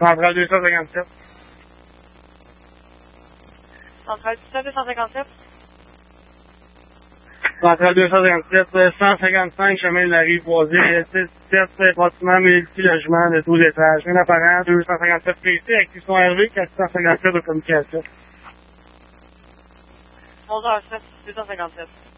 Centrale 257. Centrale 257. Centrale 257, 155 chemin de la rive boisée, 6-7, bâtiment multi-logement de 12 étages. Un apparent, 257 PC, acquisition RV, 457 de communication. 11h07, 257.